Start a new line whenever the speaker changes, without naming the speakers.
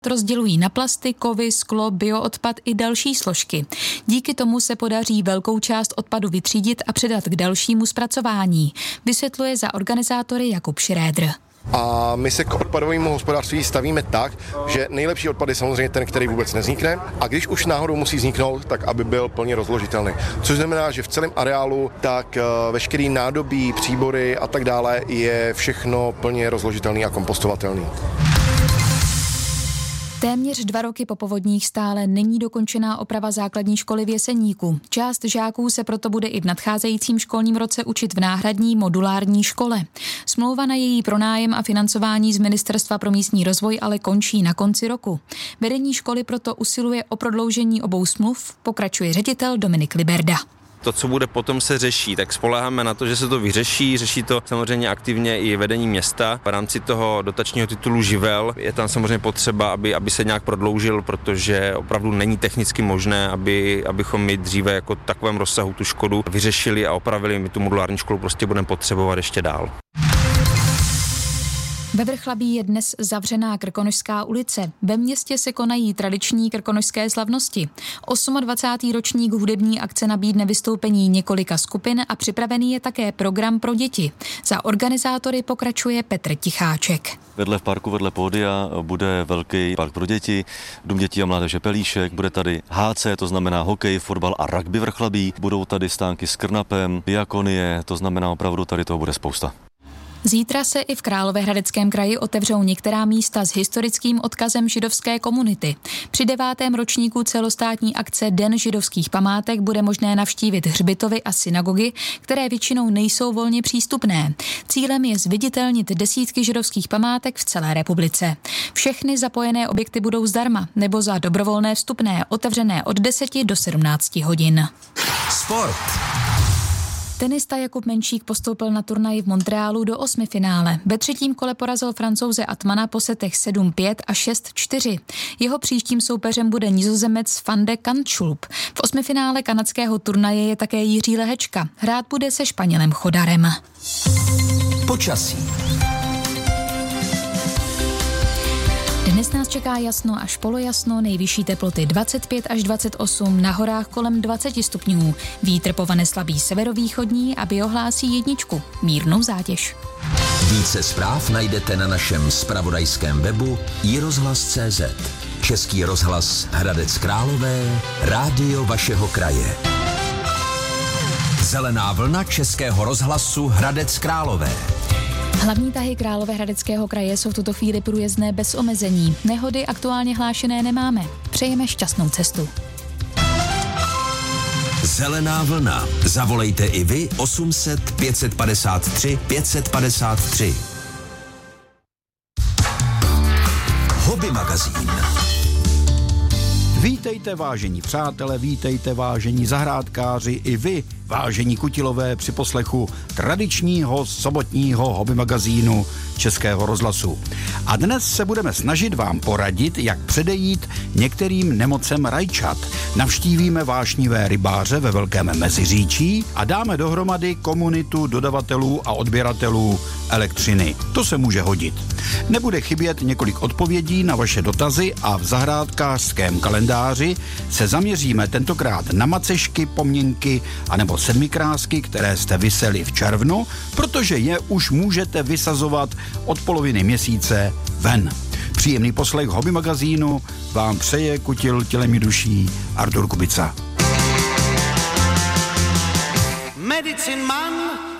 rozdělují na plasty, kovy, sklo, bioodpad i další složky. Díky tomu se podaří velkou část odpadu vytřídit a předat k dalšímu zpracování, vysvětluje za organizátory Jakub Šrédr.
A my se k odpadovému hospodářství stavíme tak, že nejlepší odpad je samozřejmě ten, který vůbec nevznikne, a když už náhodou musí vzniknout, tak aby byl plně rozložitelný. Což znamená, že v celém areálu tak veškerý nádobí, příbory a tak dále je všechno plně rozložitelný a kompostovatelný.
Téměř 2 roky po povodních stále není dokončená oprava základní školy v Jeseníku. Část žáků se proto bude i v nadcházejícím školním roce učit v náhradní modulární škole. Smlouva na její pronájem a financování z Ministerstva pro místní rozvoj ale končí na konci roku. Vedení školy proto usiluje o prodloužení obou smluv, pokračuje ředitel Dominik Liberda.
To, co bude potom, se řeší, tak spoléháme na to, že se to vyřeší. Řeší to samozřejmě aktivně i vedení města. V rámci toho dotačního titulu Živel je tam samozřejmě potřeba, aby se nějak prodloužil, protože opravdu není technicky možné, abychom my dříve jako takovém rozsahu tu škodu vyřešili a opravili. My tu modulární školu prostě budeme potřebovat ještě dál.
Ve Vrchlabí je dnes zavřená Krkonošská ulice. Ve městě se konají tradiční krkonošské slavnosti. 28. ročník hudební akce nabídne vystoupení několika skupin a připravený je také program pro děti. Za organizátory pokračuje Petr Ticháček.
V parku vedle pódia bude velký park pro děti, Dům dětí a mládeže Pelíšek, bude tady HC, to znamená hokej, fotbal a rugby Vrchlabí, budou tady stánky s krnapem, diakonie, to znamená opravdu tady toho bude spousta.
Zítra se i v Královéhradeckém kraji otevřou některá místa s historickým odkazem židovské komunity. Při 9. ročníku celostátní akce Den židovských památek bude možné navštívit hřbitovy a synagogy, které většinou nejsou volně přístupné. Cílem je zviditelnit desítky židovských památek v celé republice. Všechny zapojené objekty budou zdarma nebo za dobrovolné vstupné, otevřené od 10 do 17 hodin.
Sport.
Tenista Jakub Menšík postoupil na turnaj v Montrealu do 8. finále. Ve 3. kole porazil Francouze Atmana po setech 7-5 a 6-4. Jeho příštím soupeřem bude Nizozemec Van de Zandschulp. V 8. finále kanadského turnaje je také Jiří Lehečka. Hrát bude se Španělem Chodarem.
Počasí.
Dnes nás čeká jasno až polojasno, nejvyšší teploty 25 až 28, na horách kolem 20 stupňů. Vítr povane slabý severovýchodní a biohlásí 1, mírnou zátěž.
Více zpráv najdete na našem zpravodajském webu iRozhlas.cz. Český rozhlas Hradec Králové, rádio vašeho kraje. Zelená vlna Českého rozhlasu Hradec Králové.
Hlavní tahy Královéhradeckého kraje jsou v tuto chvíli průjezdné bez omezení. Nehody aktuálně hlášené nemáme. Přejeme šťastnou cestu.
Zelená vlna. Zavolejte i vy 800 553 553. Hobby magazín.
Vítejte, vážení přátelé, vítejte, vážení zahrádkáři, i vy, vážení kutilové, při poslechu tradičního sobotního hobby magazínu Českého rozhlasu. A dnes se budeme snažit vám poradit, jak předejít některým nemocem rajčat. Navštívíme vášnivé rybáře ve Velkém Meziříčí a dáme dohromady komunitu dodavatelů a odběratelů elektřiny. To se může hodit. Nebude chybět několik odpovědí na vaše dotazy a v zahrádkářském kalendáři se zaměříme tentokrát na macešky, pomněnky anebo sedmikrásky, které jste viseli v červnu, protože je už můžete vysazovat od poloviny měsíce ven. Příjemný poslech hobby magazínu vám přeje kutil tělem i duší Artur Kubica.
Medicine Man